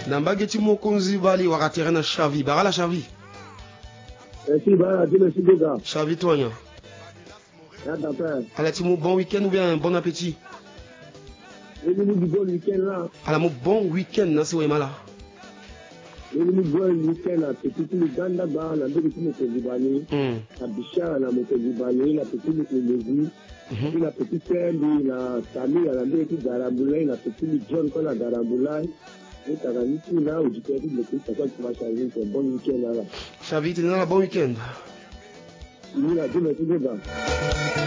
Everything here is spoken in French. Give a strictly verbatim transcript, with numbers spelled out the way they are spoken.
Nambageti mokonzi bali wakatere na Shavi. Barala Shavi. Merci, bah, Dieu merci, Goga. Shavi Tonya. Alors, tu bon week-end ou bien un bon appétit? Et nous du bon week-end là. Alors, mon bon week-end, là, c'est où est là? Et nous bon week-end là, c'est tout le Ganda Bar, la belle qui me fait Libanais, la Bichard, la me fait Libanais, la petite me fait Lévi, la petite Ferdi, la Samy, la belle qui Garaboulay, la petite John, la Garaboulay. Et tu as mis tout là où tu peux dire que ça va changer, c'est un bon week-end là. Shavi, tu es dans un bon week-end? Oui, là, Dieu merci, Goga.